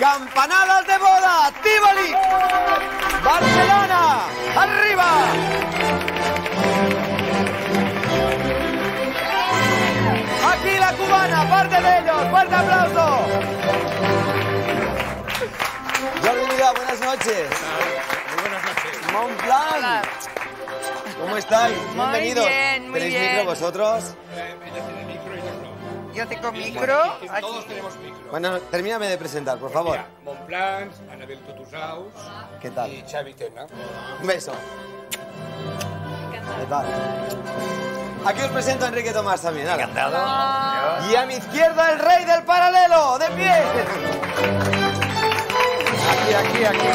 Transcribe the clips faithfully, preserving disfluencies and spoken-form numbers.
Campanadas de boda, Tívoli, Barcelona, arriba. Aquí la cubana, parte de ellos, fuerte aplauso. Jordi Vidal, buenas noches. Muy buenas noches. Montblanc. Hola. ¿Cómo estáis? Muy Bienvenidos. bien, muy ¿Tenéis bien. micro vosotros? Eh, ella tiene micro y yo no. Yo tengo micro. Aquí. Todos tenemos micro. Bueno, termíname de presentar, por Pues favor. mira, Montblanc, Anabel Tutusaus ¿Qué tal? y Xavi Tena. Un beso. ¿Qué tal? Aquí os presento a Enrique Tomás también. hala. Ah, Y a mi izquierda el rey del paralelo, de pie. Aquí, aquí, aquí.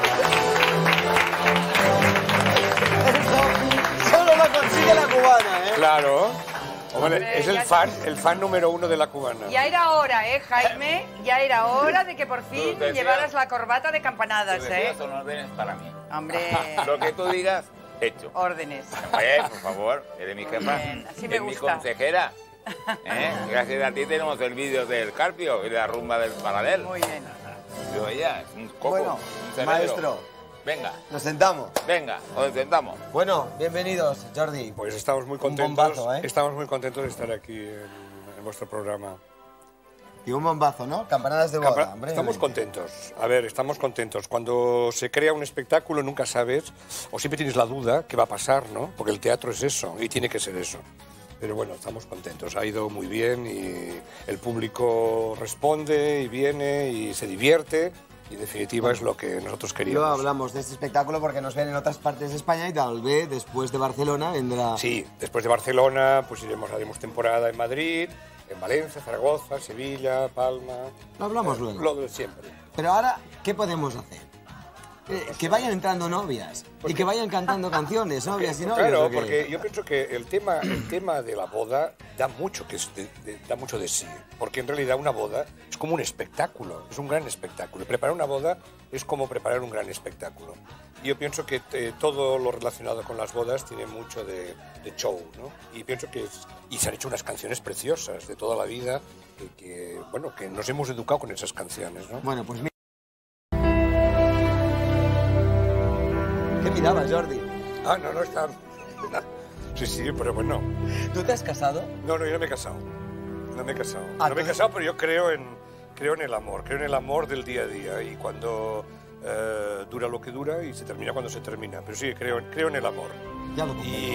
Eso solo lo consigue la cubana, ¿eh? Claro. Hombre, Hombre, es el ya- fan, el fan número uno de la cubana. ya era hora, ¿eh, Jaime? Ya era hora de que por fin Tus deseos- llevaras la corbata de campanadas, Tus ¿eh? deseos son órdenes para mí. Hombre, Lo que tú digas, hecho. órdenes. Oye, por favor, eres mi jefa. bien, así me es mi gusta. consejera. ¿Eh? Gracias a ti tenemos el vídeo del Carpio y de la rumba del Paralel. Muy bien. Yo ya, es un coco, Bueno, un cerebro. maestro. Venga, Nos sentamos. venga, nos sentamos. Bueno, bienvenidos, Jordi. Pues estamos muy Un contentos. bombazo, ¿eh? Estamos muy contentos de estar aquí en, en vuestro programa. Y un bombazo, ¿no? Campanadas de boda. Capra- hombre. Estamos contentos. A ver, estamos contentos. Cuando se crea un espectáculo nunca sabes, o siempre tienes la duda qué va a pasar, ¿no? Porque el teatro es eso, y tiene que ser eso. Pero bueno, estamos contentos. Ha ido muy bien y el público responde y viene y se divierte. Y en definitiva es lo que nosotros Luego queríamos. hablamos de este espectáculo porque nos ven en otras partes de España y tal vez después de Barcelona vendrá... Sí, después de Barcelona, pues iremos, haremos temporada en Madrid, en Valencia, Zaragoza, Sevilla, Palma. Lo hablamos Eh, luego. Lo de siempre. Pero ahora, ¿qué podemos hacer? Eh, que vayan entrando novias y que vayan cantando canciones, novias y novios. Claro, ¿o qué? porque yo pienso que el tema, el tema de la boda da mucho, que es de, de- da mucho de sí. Porque en realidad una boda es como un espectáculo, es un gran espectáculo. Y preparar una boda es como preparar un gran espectáculo. Y yo pienso que eh, todo lo relacionado con las bodas tiene mucho de, de show, ¿no? Y pienso que es, y se han hecho unas canciones preciosas de toda la vida que, que, bueno, que nos hemos educado con esas canciones, ¿no? Bueno, pues mira... ¿Qué mirabas, Jordi? Ah, no, no está. Sí, sí, pero bueno. ¿Tú te has casado? No, no, yo no me he casado. No me he casado. Ah, no me he entonces- casado, pero yo creo en, creo en el amor, creo en el amor del día a día y cuando eh, dura lo que dura y se termina cuando se termina. Pero sí, creo, creo en el amor. Ya lo compré. Y